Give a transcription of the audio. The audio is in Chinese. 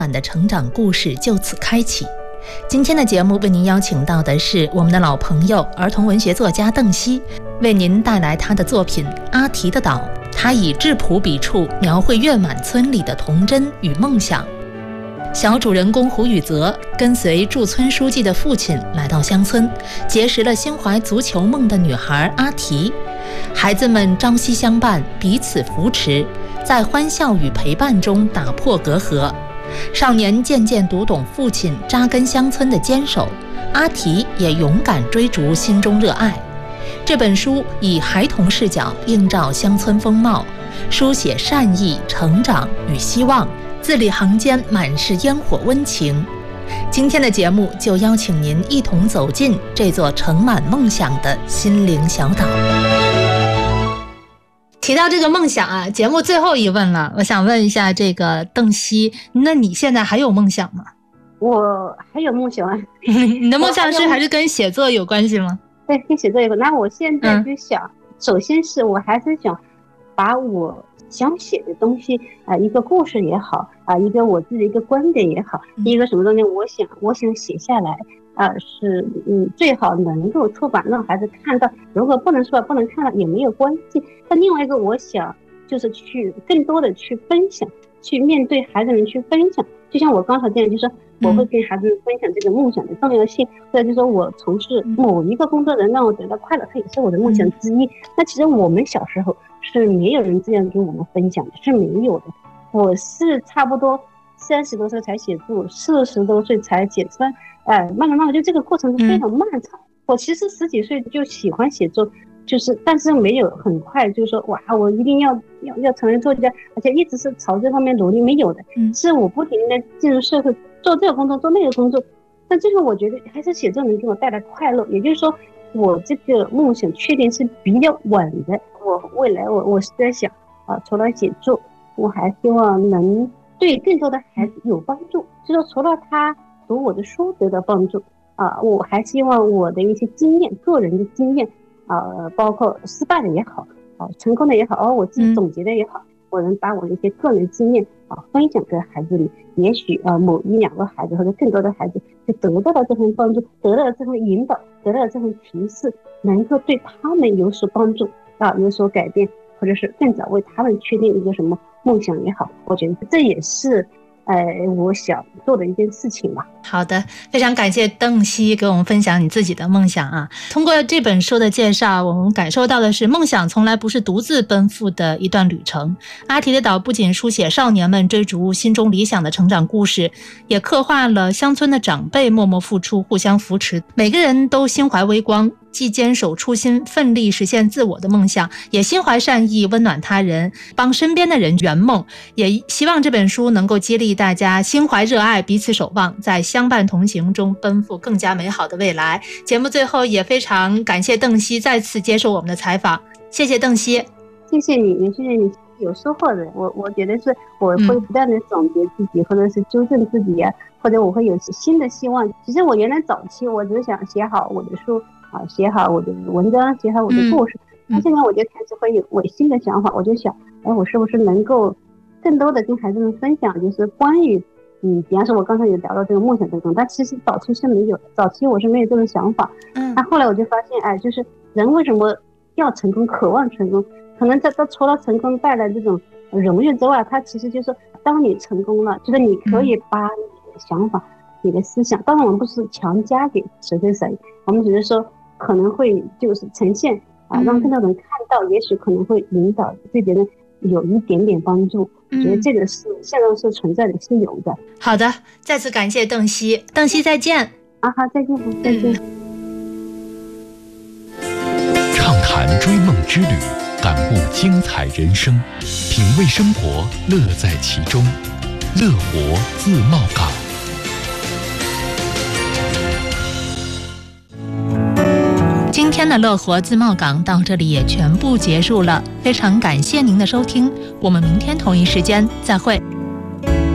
的成长故事就此开启。今天的节目为您邀请到的是我们的老朋友儿童文学作家邓希，为您带来他的作品《阿提的岛》。他以质朴笔触描绘月满村里的童真与梦想。小主人公胡宇泽跟随驻村书记的父亲来到乡村，结识了心怀足球梦的女孩阿提。孩子们朝夕相伴，彼此扶持，在欢笑与陪伴中打破隔阂。少年渐渐读懂父亲扎根乡村的坚守，阿提也勇敢追逐心中热爱。这本书以孩童视角映照乡村风貌，书写善意、成长与希望，字里行间满是烟火温情。今天的节目就邀请您一同走进这座盛满梦想的心灵小岛。提到这个梦想啊，节目最后一问了，我想问一下这个邓希，那你现在还有梦想吗？ 我还有梦想啊。 你的梦想是还是跟写作有关系吗？ 对，跟写作有关。那我现在就想，首先是我还是想把我想写的东西一个故事也好一个我自己的一个观点也好，一个什么东西我想写下来是最好能够出版让孩子看到，如果不能出版不能看到也没有关系。但另外一个我想就是去更多的去分享，去面对孩子们去分享，就像我刚才这样，就是我会跟孩子们分享这个梦想的重要性，或者就是说我从事某一个工作能让我得到快乐，它也是我的梦想之一。那其实我们小时候是没有人这样跟我们分享的，是没有的。我是差不多30多岁才写作，40多岁才写出来，慢慢就这个过程是非常漫长。我其实10几岁就喜欢写作，但是没有很快就是说哇我一定要成为作家，而且一直是朝这方面努力，没有的。是我不停的进入社会，做这个工作做那个工作，但最后我觉得还是写作能给我带来快乐。也就是说我这个梦想确定是比较稳的。我未来我是在想除了写作，我还希望能对更多的孩子有帮助，就是除了他读我的书得到帮助我还希望我的一些经验，个人的经验包括失败的也好成功的也好我自己总结的也好，我能把我的一些个人经验分享给孩子们，也许某1-2个孩子或者更多的孩子就得到了这份帮助，得到了这份引导，得到了这份提示，能够对他们有所帮助有所改变，或者是更早为他们确定一个什么梦想也好，我觉得这也是我想做的一件事情吧。 好的，非常感谢邓希给我们分享你自己的梦想啊。通过这本书的介绍，我们感受到的是梦想从来不是独自奔赴的一段旅程。阿提的岛不仅书写少年们追逐心中理想的成长故事，也刻画了乡村的长辈默默付出，互相扶持，每个人都心怀微光，既坚守初心，奋力实现自我的梦想，也心怀善意，温暖他人，帮身边的人圆梦。也希望这本书能够激励大家心怀热爱，彼此守望，在相伴同行中奔赴更加美好的未来。节目最后也非常感谢邓希再次接受我们的采访，谢谢邓希。 谢谢你，也谢谢你，有收获的。我觉得是我会不断的总结自己，或者是纠正自己或者我会有新的希望。其实我原来早期我只是想写好我的书写好我的文章，写好我的故事。那现在我就开始会有我新的想法，我就想我是不是能够更多的跟孩子们分享，就是关于比方说我刚才有聊到这个梦想这种，但其实早期是没有的，早期我是没有这种想法。那后来我就发现就是人为什么要成功，渴望成功，可能这除了成功带来这种荣誉之外，它其实就是当你成功了，就是你可以把你的想法你的思想，当然我们不是强加给谁，我们只是说可能会就是呈现让更多人看到，也许可能会引导对别人有一点点帮助。我觉得这个是现在是存在的，是有的。 好的，再次感谢邓希。邓希再见。 好，再见，再见。 畅谈追梦之旅，感悟精彩人生，品味生活，乐在其中。乐活自贸港。 今天的乐活自贸港到这里也全部结束了，非常感谢您的收听，我们明天同一时间再会。